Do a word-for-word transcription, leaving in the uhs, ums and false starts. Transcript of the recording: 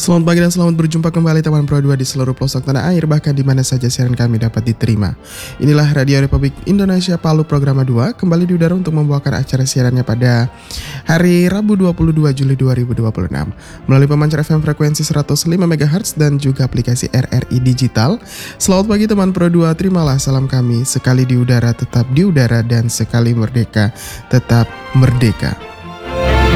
Selamat pagi dan selamat berjumpa kembali teman Pro dua di seluruh pelosok tanah air, bahkan di mana saja siaran kami dapat diterima. Inilah Radio Republik Indonesia Palu Programa dua, kembali di udara untuk membawakan acara siarannya pada hari Rabu dua puluh dua Juli dua ribu dua puluh enam melalui pemancar F M frekuensi seratus lima megahertz dan juga aplikasi R R I Digital. Selamat pagi teman Pro dua, terimalah salam kami, sekali di udara tetap di udara dan sekali merdeka tetap merdeka.